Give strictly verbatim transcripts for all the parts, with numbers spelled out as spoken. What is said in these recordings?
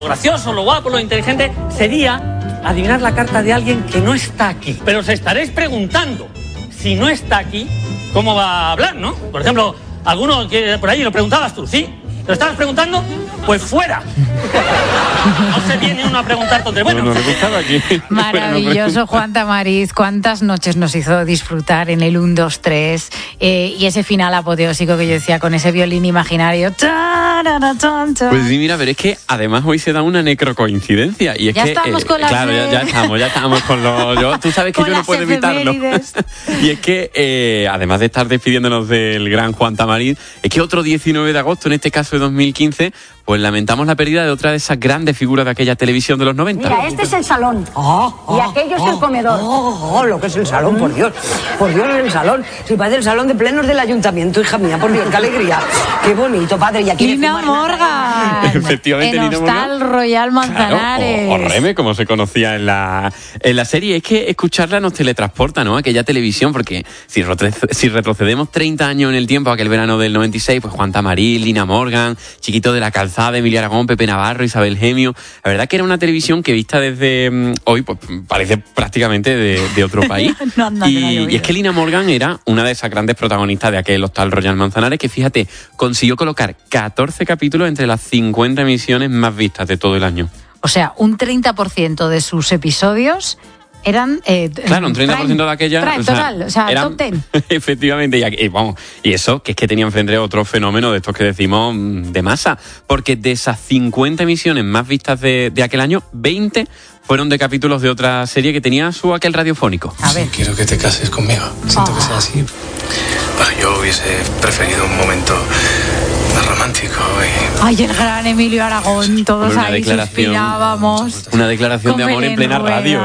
Lo gracioso, lo guapo, lo inteligente sería adivinar la carta de alguien que no está aquí. Pero os estaréis preguntando, si no está aquí, ¿cómo va a hablar, no? Por ejemplo, alguno que por ahí lo preguntabas tú, ¿sí? ¿Lo estabas preguntando? Pues fuera. No se viene uno a preguntar tonterías. Bueno, no, no le gustaba aquí. Maravilloso, Juan Tamariz. Cuántas noches nos hizo disfrutar en el uno, dos, tres. Eh, y ese final apoteósico que yo decía con ese violín imaginario. Pues sí, mira, pero es que además hoy se da una necrocoincidencia. Y es ya que, estamos eh, con las... Claro, ya, ya estamos, ya estamos con los... Yo, tú sabes que yo no puedo evitarlo. Y es que, eh, además de estar despidiéndonos del gran Juan Tamariz, es que otro diecinueve de agosto, en este caso de dos mil quince, pues lamentamos la pérdida de otra de esas grandes figuras de aquella televisión de los noventa. Mira, este es el salón. Oh, oh, y aquello es oh, el comedor. Oh, oh, lo que es el salón, por Dios. Por Dios, el salón. Si parece el salón de plenos del ayuntamiento, hija mía, por Dios, qué alegría. Qué bonito, padre. Y aquí Lina Morgan. Efectivamente, en Lina Morgan. Hostal Royal Manzanares. Claro, o, o Reme, como se conocía en la, en la serie. Es que escucharla nos teletransporta, ¿no? Aquella televisión, porque si, si retrocedemos treinta años en el tiempo, aquel verano del noventa y seis, pues Juan Tamariz, Lina Morgan, Chiquito de la Calzada, Emilia Aragón, Pepe Navarro, Isabel Gemio. La verdad que era una televisión que vista desde um, hoy, pues parece prácticamente de, de otro país. no, no, y, no y es que Lina Morgan era una de esas grandes protagonistas de aquel Hostal Royal Manzanares que, fíjate, consiguió colocar catorce capítulos entre las cincuenta emisiones más vistas de todo el año. O sea, un treinta por ciento de sus episodios eran... Eh, claro, un treinta por ciento prime, de aquella... Prime, o sea, total, o sea, eran, top ten. Efectivamente, y, y, vamos, y eso, que es que tenía enfrente otro fenómeno de estos que decimos de masa, porque de esas cincuenta emisiones más vistas de, de aquel año, veinte fueron de capítulos de otra serie que tenía su aquel radiofónico. A ver. Quiero que te cases conmigo. Siento oh. que sea así. Bueno, yo hubiese preferido un momento más romántico y... Ay, el gran Emilio Aragón, todos Hombre, ahí suspirábamos. Una declaración de amor en plena radio.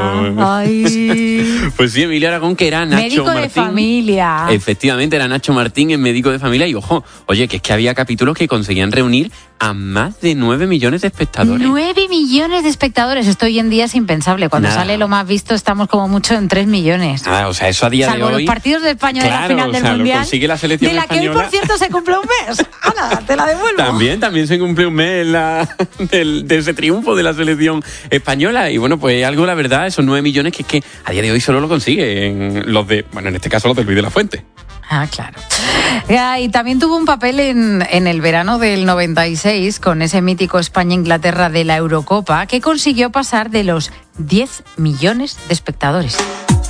Ay. Pues sí, Emilio Aragón, que era Nacho médico Martín. de familia. Efectivamente, era Nacho Martín, en médico de familia. Y ojo, oye, que es que había capítulos que conseguían reunir a más de nueve millones de espectadores. nueve millones de espectadores. Esto hoy en día es impensable. Cuando Nada. sale lo más visto estamos como mucho en tres millones. Ah, o sea, eso a día Salvo de hoy... los partidos de España claro, de la final o del sea, Mundial. Lo consigue la selección de la española. que hoy, por cierto, se cumple un mes. Ana, te la devuelvo. También, también se cumple un mes la, del, de ese triunfo de la selección española. Y bueno, pues algo, la verdad, esos nueve millones que es que a día de hoy solo lo consiguen los de... Bueno, en este caso los del Luis de la Fuente. Ah, claro. Y también tuvo un papel en, en el verano del noventa y seis con ese mítico España-Inglaterra de la Eurocopa que consiguió pasar de los diez millones de espectadores.